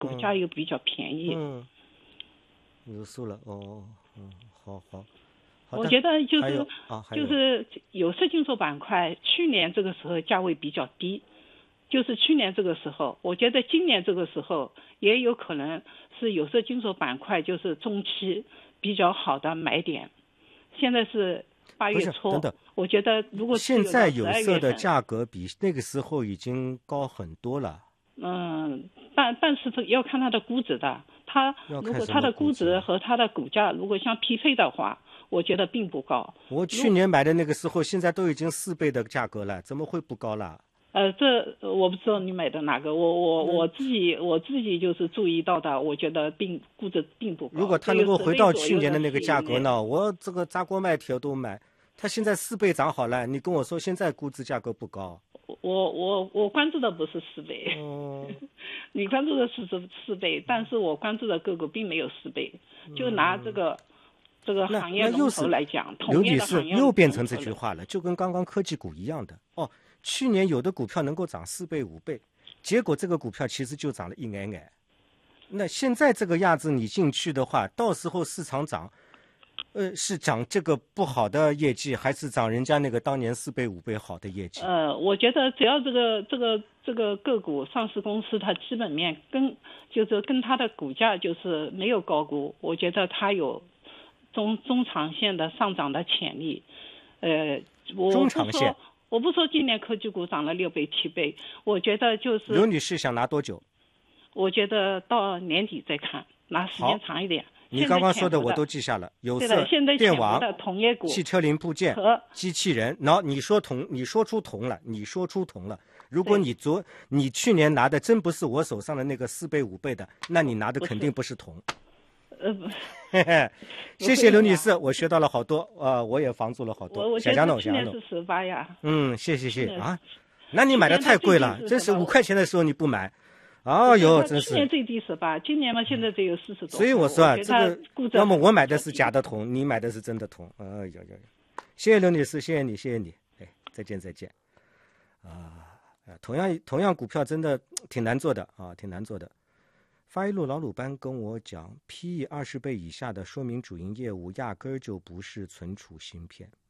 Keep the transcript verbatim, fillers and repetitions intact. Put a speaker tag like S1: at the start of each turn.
S1: 股价又比较便宜。
S2: 嗯，有数了哦，嗯，好好。
S1: 我觉得就
S2: 还有
S1: 是、
S2: 啊、还有
S1: 就是有色金属板块，去年这个时候价位比较低，就是去年这个时候，我觉得今年这个时候也有可能是有色金属板块就是中期比较好的买点。现在是八月初，
S2: 等等，
S1: 我觉得如果
S2: 现在有色的
S1: 价
S2: 价格比那个时候已经高很多了。
S1: 嗯，但但是要看它的估值的，它如果它的估值和它的股价如果相匹配的话，我觉得并不高。
S2: 我去年买的那个时候，现在都已经四倍的价格了，怎么会不高啦？
S1: 呃，这我不知道你买的哪个，我我我自己我自己就是注意到的，我觉得并估值并不高。
S2: 如果它能够回到去年的那个价格呢，我这个砸锅卖铁都买。它现在四倍涨好了，你跟我说现在估值价格不高？
S1: 我我我关注的不是四倍，
S2: 嗯，
S1: 你关注的是四倍，但是我关注的个股并没有四倍。就拿这个、嗯、这个行业龙头来讲，
S2: 刘女士又变成这句话了，就跟刚刚科技股一样的哦。去年有的股票能够涨四倍五倍，结果这个股票其实就涨了一矮矮。那现在这个样子你进去的话，到时候市场涨，呃，是涨这个不好的业绩，还是涨人家那个当年四倍五倍好的业绩？
S1: 呃，我觉得只要这个这个这个个股上市公司它基本面跟就是跟它的股价就是没有高估，我觉得它有中中长线的上涨的潜力。呃，我
S2: 中长线。
S1: 我不说今年科技股涨了六倍七倍，我觉得就是
S2: 刘女士想拿多久？
S1: 我觉得到年底再看，拿时间长一点。
S2: 你刚刚说的我都记下了，有色、电网、汽车零部件、机器人。然后你说铜，你说出铜了，你说出铜了。如果你昨你去年拿的真不是我手上的那个四倍五倍的，那你拿的肯定不是铜。
S1: 呃，
S2: 谢谢刘女士，我学到了好多，呃，我也防住了好多。
S1: 我我觉得去年是十八呀。
S2: 嗯，谢谢谢谢啊，那你买的太贵了，真是五块钱的时候你不买，哦哟，真是。
S1: 去年最低十八，今年嘛现在只有四十多。
S2: 所以我说啊，这个要么我买的是假的铜，你买的是真的铜，哎呦呦呦！谢谢刘女士，谢谢你，谢谢你，哎，再见再见。啊，同样同样股票真的挺难做的啊，挺难做的。发一路老鲁班跟我讲 ，P E 二十倍以下的说明主营业务压根儿就不是存储芯片。